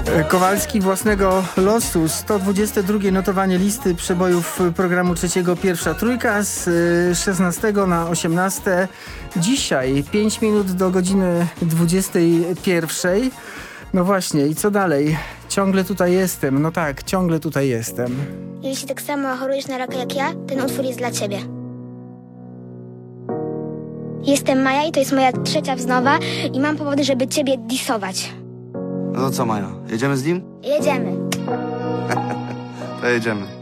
Kowalski własnego losu. 122 notowanie listy przebojów programu trzeciego Pierwsza Trójka z 16 na 18. Dzisiaj 5 minut do godziny 21. No właśnie, i co dalej? Ciągle tutaj jestem. No tak, ciągle tutaj jestem. Jeśli tak samo chorujesz na raka jak ja, ten utwór jest dla ciebie. Jestem Maja i to jest moja trzecia wznowa i mam powody, żeby ciebie disować. No to co, Maja? Jedziemy z nim? Jedziemy. To jedziemy.